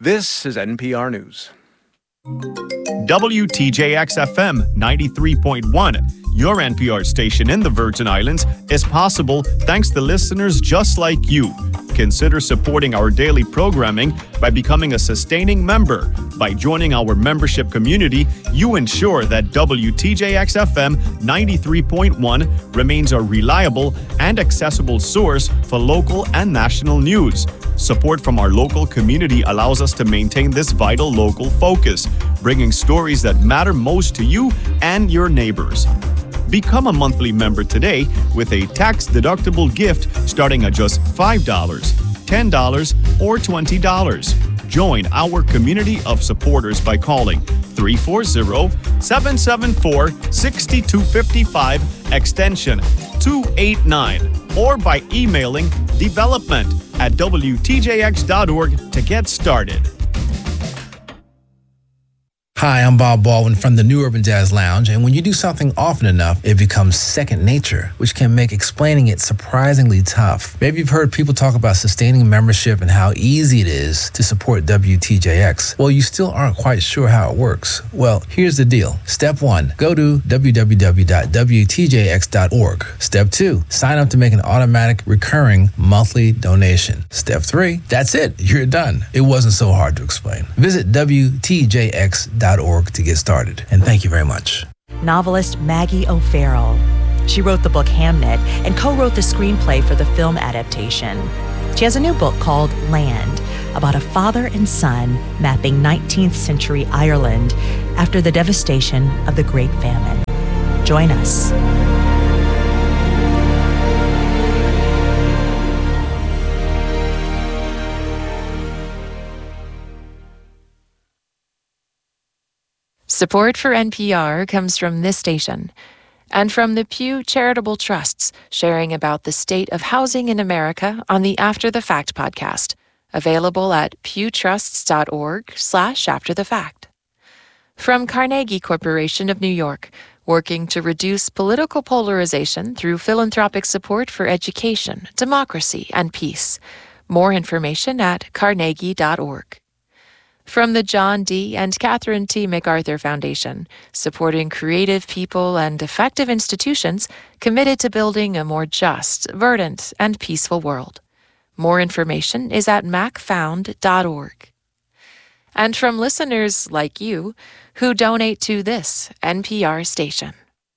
This is NPR News. WTJX-FM 93.1, your NPR station in the Virgin Islands, is possible thanks to listeners just like you. Consider supporting our daily programming by becoming a sustaining member. By joining our membership community, you ensure that WTJX-FM 93.1 remains a reliable and accessible source for local and national news. Support from our local community allows us to maintain this vital local focus, bringing stories that matter most to you and your neighbors. Become a monthly member today with a tax-deductible gift starting at just $5, $10, or $20. Join our community of supporters by calling 340-774-6255 extension 289 or by emailing development@wtjx.org to get started. Hi, I'm Bob Baldwin from the New Urban Jazz Lounge, and when you do something often enough, it becomes second nature, which can make explaining it surprisingly tough. Maybe you've heard people talk about sustaining membership and how easy it is to support WTJX. Well, you still aren't quite sure how it works. Well, here's the deal. Step 1, go to www.wtjx.org. Step 2, sign up to make an automatic recurring monthly donation. Step 3, that's it. You're done. It wasn't so hard to explain. Visit WTJX.org to get started. And thank you very much. Novelist Maggie O'Farrell. She wrote the book Hamnet and co-wrote the screenplay for the film adaptation. She has a new book called Land, about a father and son mapping 19th century Ireland after the devastation of the Great Famine. Join us. Support for NPR comes from this station and from the Pew Charitable Trusts, sharing about the state of housing in America on the After the Fact podcast, available at pewtrusts.org/afterthefact. From Carnegie Corporation of New York, working to reduce political polarization through philanthropic support for education, democracy, and peace. More information at carnegie.org. From the John D. and Catherine T. MacArthur Foundation, supporting creative people and effective institutions committed to building a more just, verdant, and peaceful world. More information is at macfound.org. And from listeners like you who donate to this NPR station.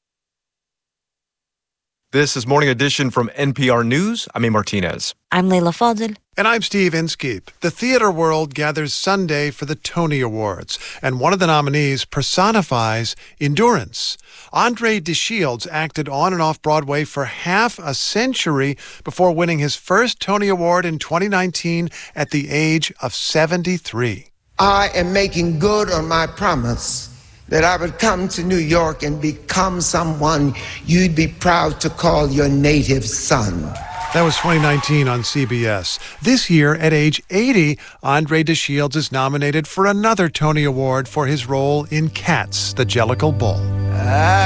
This is Morning Edition from NPR News. I'm A. Martinez. I'm Leila Fadel. And I'm Steve Inskeep. The theater world gathers Sunday for the Tony Awards, and one of the nominees personifies endurance. Andre DeShields acted on and off Broadway for half a century before winning his first Tony Award in 2019 at the age of 73. I am making good on my promise that I would come to New York and become someone you'd be proud to call your native son. That was 2019 on CBS. This year, at age 80, Andre DeShields is nominated for another Tony Award for his role in Cats, the Jellicle Bull.